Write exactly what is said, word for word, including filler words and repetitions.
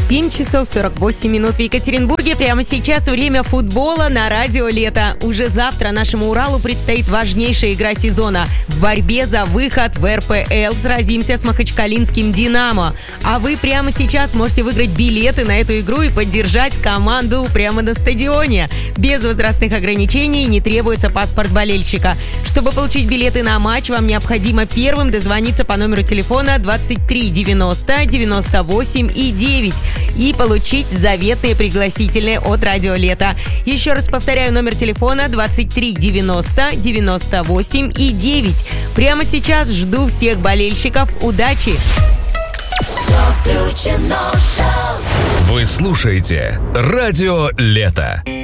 семь часов сорок восемь минут в Екатеринбурге. Прямо сейчас время футбола на радио «Лето». Уже завтра нашему Уралу предстоит важнейшая игра сезона. В борьбе за выход в эр пэ эл сразимся с махачкалинским «Динамо». А вы прямо сейчас можете выиграть билеты на эту игру и поддержать команду прямо на стадионе. Без возрастных ограничений, не требуется паспорт болельщика. Чтобы получить билеты на матч, вам необходимо первым дозвониться по номеру телефона двадцать три девяносто девяносто восемь и девять и получить заветные пригласительные от радио «Лето». Еще раз повторяю, номер телефона двадцать три девяносто девяносто восемь и девять. Прямо сейчас жду всех болельщиков. Удачи! Все включено, шоу. Вы слушаете радио «Лето».